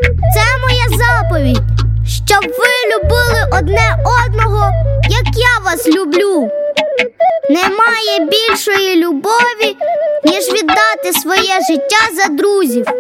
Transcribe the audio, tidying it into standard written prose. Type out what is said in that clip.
Це моя заповідь, щоб ви любили одне одного, як я вас люблю. Немає більшої любові, ніж віддати своє життя за друзів.